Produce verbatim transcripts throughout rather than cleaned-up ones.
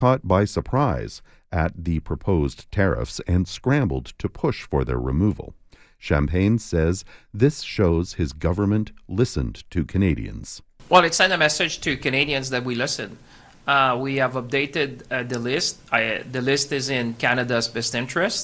caught by surprise at the proposed tariffs and scrambled to push for their removal. Champagne says this shows his government listened to Canadians. Well, it sent a message to Canadians that we listen. Uh, we have updated uh, the list. I, the list is in Canada's best interest.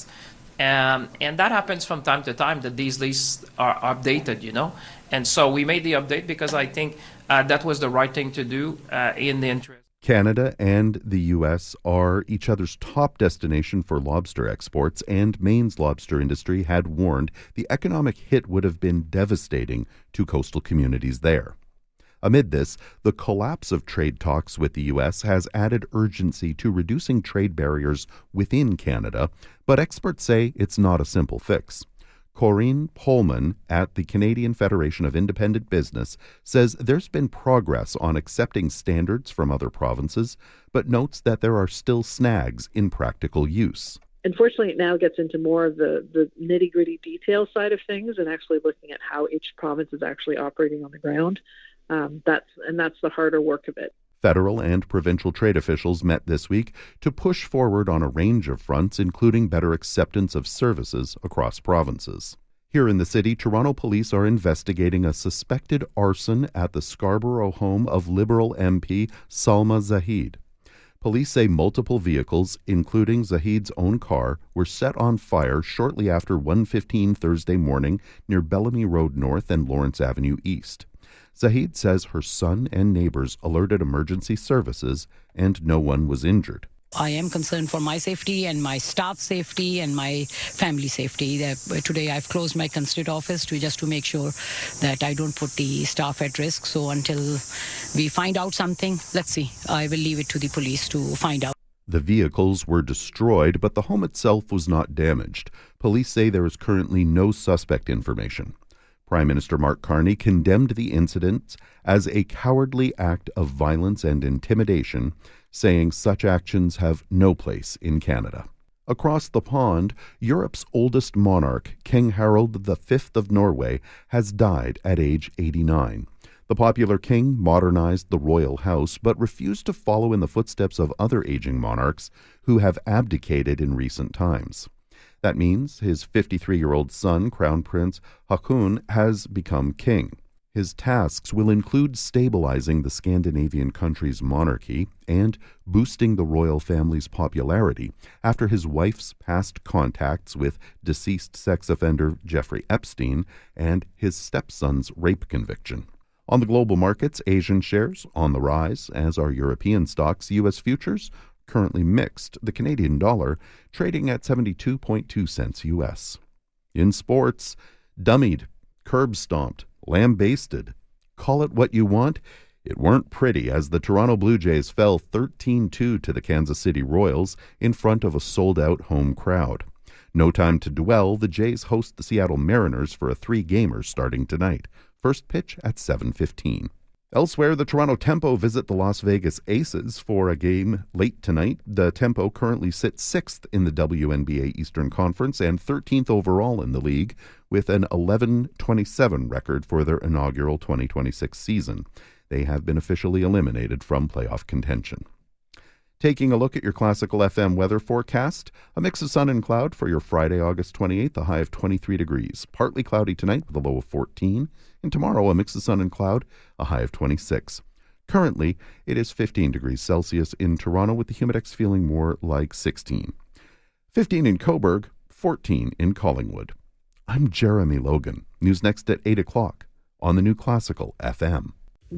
Um, and that happens from time to time, that these lists are updated, you know. And so we made the update because I think uh, that was the right thing to do uh, in the interest. Canada and the U S are each other's top destination for lobster exports, and Maine's lobster industry had warned the economic hit would have been devastating to coastal communities there. Amid this, the collapse of trade talks with the U S has added urgency to reducing trade barriers within Canada, but experts say it's not a simple fix. Corinne Pullman at the Canadian Federation of Independent Business says there's been progress on accepting standards from other provinces, but notes that there are still snags in practical use. Unfortunately, it now gets into more of the, the nitty-gritty detail side of things and actually looking at how each province is actually operating on the ground. Um, that's and that's the harder work of it. Federal and provincial trade officials met this week to push forward on a range of fronts, including better acceptance of services across provinces. Here in the city, Toronto police are investigating a suspected arson at the Scarborough home of Liberal M P Salma Zahid. Police say multiple vehicles, including Zahid's own car, were set on fire shortly after one fifteen Thursday morning near Bellamy Road North and Lawrence Avenue East. Zahid says her son and neighbors alerted emergency services and no one was injured. I am concerned for my safety and my staff's safety and my family safety. Today I've closed my constituent office to just to make sure that I don't put the staff at risk. So until we find out something, let's see. I will leave it to the police to find out. The vehicles were destroyed, but the home itself was not damaged. Police say there is currently no suspect information. Prime Minister Mark Carney condemned the incident as a cowardly act of violence and intimidation, saying such actions have no place in Canada. Across the pond, Europe's oldest monarch, King Harald the Fifth of Norway, has died at age eighty-nine. The popular king modernized the royal house, but refused to follow in the footsteps of other aging monarchs who have abdicated in recent times. That means his fifty-three-year-old son, Crown Prince Haakon, has become king. His tasks will include stabilizing the Scandinavian country's monarchy and boosting the royal family's popularity after his wife's past contacts with deceased sex offender Jeffrey Epstein and his stepson's rape conviction. On the global markets, Asian shares on the rise, as are European stocks. U S futures currently mixed, the Canadian dollar trading at seventy-two point two cents U S. In sports, dummied, curb-stomped, lambasted. Call it what you want. It weren't pretty as the Toronto Blue Jays fell thirteen two to the Kansas City Royals in front of a sold-out home crowd. No time to dwell, the Jays host the Seattle Mariners for a three-gamer starting tonight. First pitch at seven fifteen. Elsewhere, the Toronto Tempo visit the Las Vegas Aces for a game late tonight. The Tempo currently sits sixth in the W N B A Eastern Conference and thirteenth overall in the league, with an eleven twenty-seven record for their inaugural twenty twenty-six season. They have been officially eliminated from playoff contention. Taking a look at your Classical F M weather forecast, a mix of sun and cloud for your Friday, August twenty-eighth, a high of twenty-three degrees. Partly cloudy tonight with a low of fourteen. And tomorrow, a mix of sun and cloud, a high of twenty-six. Currently, it is fifteen degrees Celsius in Toronto, with the humidex feeling more like sixteen. fifteen in Cobourg, fourteen in Collingwood. I'm Jeremy Logan. News next at eight o'clock on the new Classical F M.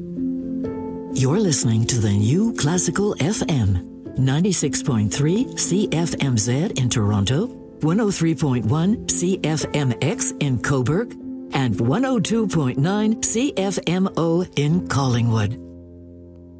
You're listening to the new Classical F M. ninety-six point three C F M Z in Toronto, one oh three point one C F M X in Cobourg, and one oh two point nine C F M O in Collingwood.